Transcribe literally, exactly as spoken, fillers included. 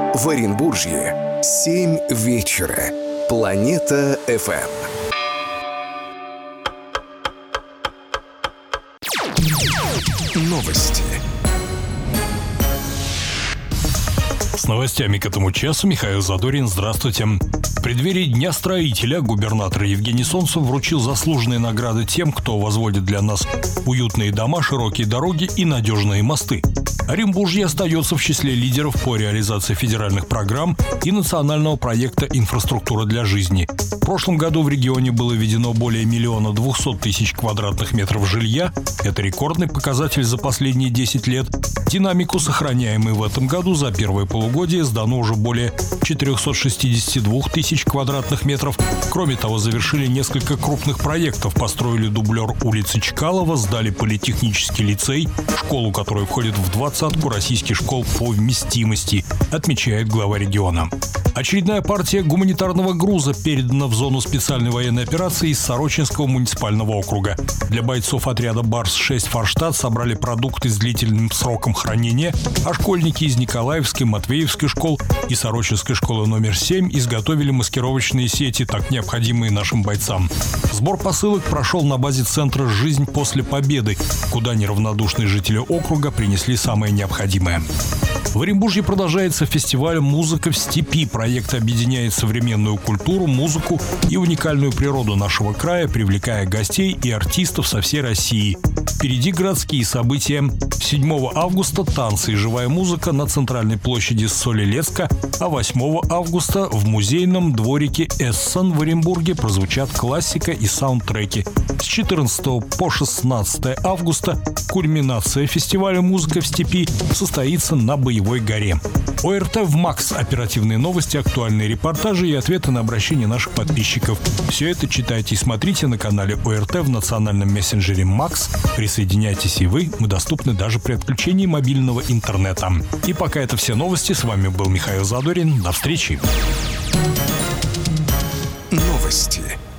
В Оренбурге семь вечера. Планета эф эм. Новости. С новостями к этому часу Михаил Задорин. Здравствуйте. В преддверии Дня строителя губернатор Евгений Солнцев вручил заслуженные награды тем, кто возводит для нас уютные дома, широкие дороги и надежные мосты. Оренбуржье остается в числе лидеров по реализации федеральных программ и национального проекта «Инфраструктура для жизни». В прошлом году в регионе было введено более миллиона двухсот тысяч квадратных метров жилья. Это рекордный показатель за последние десять лет. Динамику сохраняем и в этом году. За первое полугодие сдано уже более четырехсот шестидесяти двух тысяч квадратных метров. Кроме того, завершили несколько крупных проектов. Построили дублер улицы Чкалова, сдали политехнический лицей, школу, которая входит в двадцатку российских школ по вместимости, отмечает глава региона. Очередная партия гуманитарного груза передана в зону специальной военной операции из Сорочинского муниципального округа. Для бойцов отряда Барс шесть «Форштадт» собрали продукты с длительным сроком хранения, а школьники из Николаевской, Матвеевской школ и Сорочинской школы номер семь изготовили маскировочные сети, так необходимые нашим бойцам. Сбор посылок прошел на базе центра «Жизнь после победы», куда неравнодушные жители округа принесли самое необходимое. В Оренбурге продолжается фестиваль «Музыка в степи». Проект объединяет современную культуру, музыку и уникальную природу нашего края, привлекая гостей и артистов со всей России. Впереди городские события. седьмого августа танцы и живая музыка на центральной площади Солилецка, а восьмого августа в музейном дворике Эссон в Оренбурге прозвучат классика и саундтреки. С четырнадцатого по шестнадцатое августа кульминация фестиваля «Музыка в степи» состоится на Боевой горе. ОРТ в МАКС. Оперативные новости, актуальные репортажи и ответы на обращения наших подписчиков. Все это читайте и смотрите на канале ОРТ в национальном мессенджере МАКС. Присоединяйтесь и вы. Мы доступны даже при отключении мобильного интернета. И пока это все новости. С вами был Михаил Задорин. До встречи. Новости.